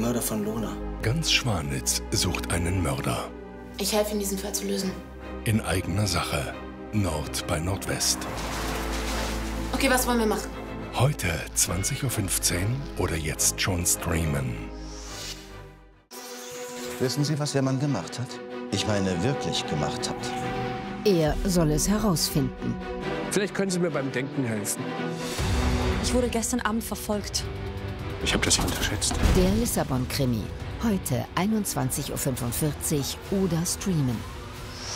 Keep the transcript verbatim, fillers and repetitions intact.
Mörder von Lona. Ganz Schwanitz sucht einen Mörder. Ich helfe Ihnen, diesen Fall zu lösen. In eigener Sache. Nord bei Nordwest. Okay, was wollen wir machen? Heute zwanzig Uhr fünfzehn oder jetzt schon streamen. Wissen Sie, was der Mann gemacht hat? Ich meine, wirklich gemacht hat. Er soll es herausfinden. Vielleicht können Sie mir beim Denken helfen. Ich wurde gestern Abend verfolgt. Ich habe das unterschätzt. Der Lissabon-Krimi. Heute einundzwanzig Uhr fünfundvierzig oder streamen.